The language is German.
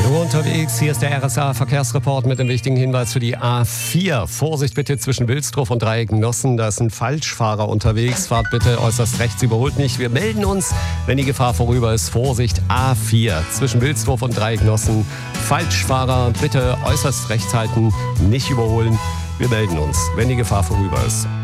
Nur unterwegs, hier ist der RSA-Verkehrsreport mit dem wichtigen Hinweis für die A4. Vorsicht bitte zwischen Wilsdruff und Dreiecknossen, da ist ein Falschfahrer unterwegs. Fahrt bitte äußerst rechts, überholt nicht. Wir melden uns, wenn die Gefahr vorüber ist. Vorsicht, A4 zwischen Wilsdruff und Dreiecknossen. Falschfahrer bitte äußerst rechts halten, nicht überholen. Wir melden uns, wenn die Gefahr vorüber ist.